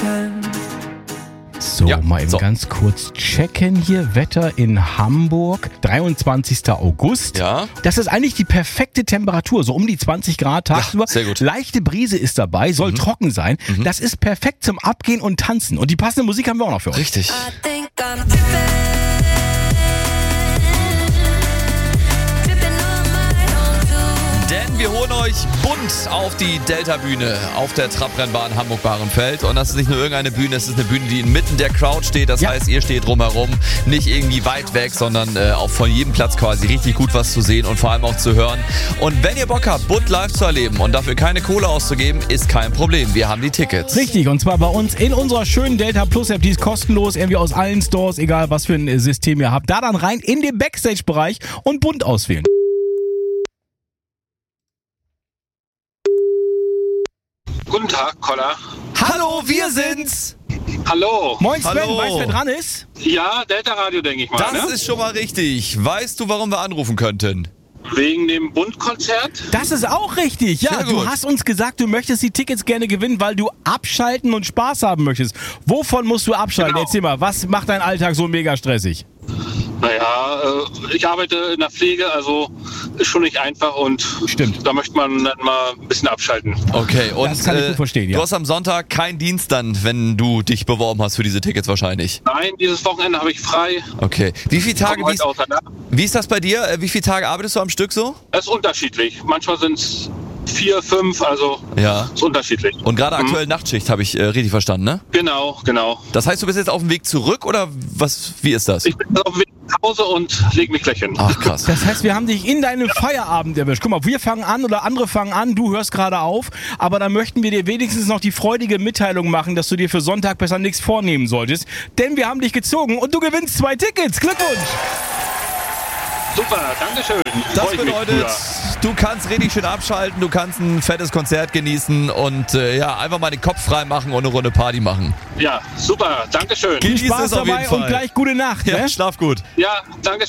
So, mal eben ganz kurz checken hier. Wetter in Hamburg, 23. August. Ja. Das ist eigentlich die perfekte Temperatur, so um die 20 Grad tagsüber. Ja, sehr gut. Leichte Brise ist dabei, soll trocken sein. Das ist perfekt zum Abgehen und Tanzen. Und die passende Musik haben wir auch noch für euch. Richtig. Denn wir holen euch bunt auf die Delta-Bühne auf der Trabrennbahn Hamburg-Bahrenfeld. Und das ist nicht nur irgendeine Bühne, es ist eine Bühne, die inmitten der Crowd steht. Das heißt, ihr steht drumherum, nicht irgendwie weit weg, sondern auch von jedem Platz quasi richtig gut was zu sehen und vor allem auch zu hören. Und wenn ihr Bock habt, bunt live zu erleben und dafür keine Kohle auszugeben, ist kein Problem. Wir haben die Tickets. Richtig, und zwar bei uns in unserer schönen Delta Plus App, die ist kostenlos, irgendwie aus allen Stores, egal was für ein System ihr habt. Da dann rein in den Backstage-Bereich und bunt auswählen. Guten Tag, Koller. Hallo, wir sind's! Hallo. Moin Sven, Hallo. weißt du, wer dran ist? Ja, Delta Radio, denke ich mal. Das Ne? ist schon mal richtig. Weißt du, warum wir anrufen könnten? Wegen dem Bundkonzert? Das ist auch richtig, ja. Sehr Du gut. hast uns gesagt, du möchtest die Tickets gerne gewinnen, weil du abschalten und Spaß haben möchtest. Wovon musst du abschalten? Genau. Erzähl mal, was macht deinen Alltag so mega stressig? Naja, ich arbeite in der Pflege, also ist schon nicht einfach und Stimmt. da möchte man dann mal ein bisschen abschalten. Okay, und Das kann ich gut verstehen, ja. du hast am Sonntag keinen Dienst dann, wenn du dich beworben hast für diese Tickets wahrscheinlich. Nein, dieses Wochenende habe ich frei. Okay. Wie viele Tage, Komm heute außer Nacht. wie ist das bei dir? Wie viele Tage arbeitest du am Stück so? Das ist unterschiedlich. Manchmal sind es 4, 5, also Ja. ist unterschiedlich. Und gerade aktuell Nachtschicht, habe ich richtig verstanden, ne? Genau. Das heißt, du bist jetzt auf dem Weg zurück oder was? Wie ist das? Ich bin auf dem Weg nach Hause und lege mich gleich hin. Ach krass. Das heißt, wir haben dich in deinem Feierabend erwischt. Guck mal, wir fangen an oder andere fangen an, du hörst gerade auf, aber dann möchten wir dir wenigstens noch die freudige Mitteilung machen, dass du dir für Sonntag besser nichts vornehmen solltest, denn wir haben dich gezogen und du gewinnst 2 Tickets. Glückwunsch! Super, Dankeschön. Das Freu ich mich. bedeutet, Ja. du kannst richtig schön abschalten, du kannst ein fettes Konzert genießen und einfach mal den Kopf frei machen und eine Runde Party machen. Ja, super, Dankeschön. Viel Genieß Spaß es auf jeden dabei und Fall. gleich gute Nacht. Ja, Ne? schlaf gut. Ja, Dankeschön.